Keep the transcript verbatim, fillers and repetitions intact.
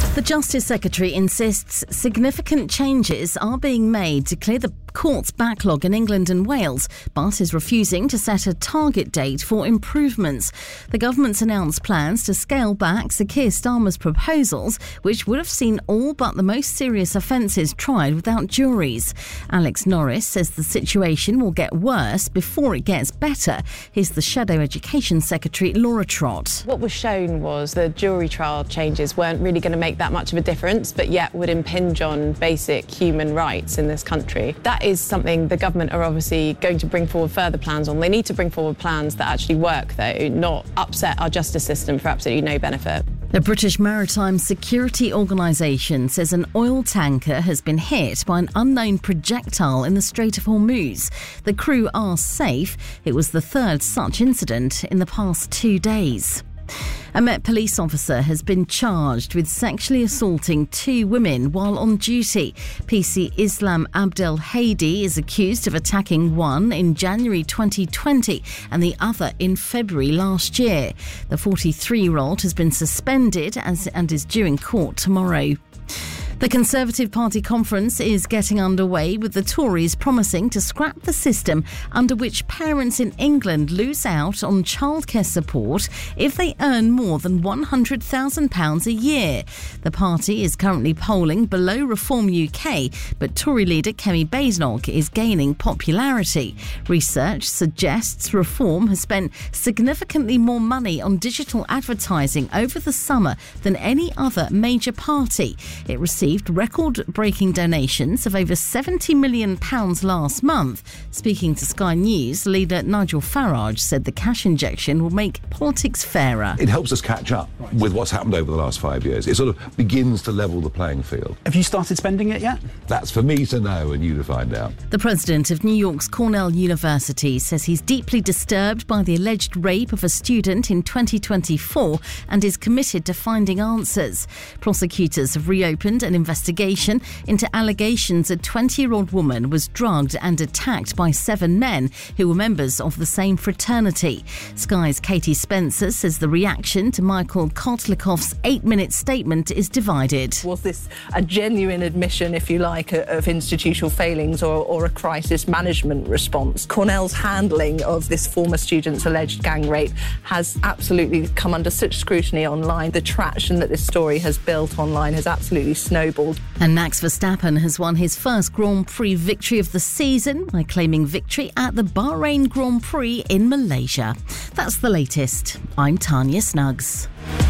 The Justice Secretary insists significant changes are being made to clear the court's backlog in England and Wales, but is refusing to set a target date for improvements. The government's announced plans to scale back Sir Keir Starmer's proposals, which would have seen all but the most serious offences tried without juries. Alex Norris says the situation will get worse before it gets better. Here's the Shadow Education Secretary, Laura Trott. What was shown was the jury trial changes weren't really going to make that much of a difference, but yet would impinge on basic human rights in this country. That is something the government are obviously going to bring forward further plans on. They need to bring forward plans that actually work, though, not upset our justice system for absolutely no benefit. The British Maritime Security Organisation says an oil tanker has been hit by an unknown projectile in the Strait of Hormuz. The crew are safe. It was the third such incident in the past two days. A Met police officer has been charged with sexually assaulting two women while on duty. P C Islam Abdel Hadi is accused of attacking one in January twenty twenty and the other in February last year. The forty-three-year-old has been suspended as, and is due in court tomorrow. The Conservative Party conference is getting underway, with the Tories promising to scrap the system under which parents in England lose out on childcare support if they earn more than one hundred thousand pounds a year. The party is currently polling below Reform U K, but Tory leader Kemi Badenoch is gaining popularity. Research suggests Reform has spent significantly more money on digital advertising over the summer than any other major party. It received record-breaking donations of over seventy million pounds last month. Speaking to Sky News, leader Nigel Farage said the cash injection will make politics fairer. It helps us catch up with what's happened over the last five years. It sort of begins to level the playing field. Have you started spending it yet? That's for me to know and you to find out. The president of New York's Cornell University says he's deeply disturbed by the alleged rape of a student in twenty twenty-four and is committed to finding answers. Prosecutors have reopened an investigation into allegations a twenty-year-old woman was drugged and attacked by seven men who were members of the same fraternity. Sky's Katie Spencer says the reaction to Michael Kotlikoff's eight-minute statement is divided. Was this a genuine admission, if you like, of institutional failings or, or a crisis management response? Cornell's handling of this former student's alleged gang rape has absolutely come under such scrutiny online. The traction that this story has built online has absolutely snowballed. And Max Verstappen has won his first Grand Prix victory of the season by claiming victory at the Bahrain Grand Prix in Malaysia. That's the latest. I'm Tanya Snuggs.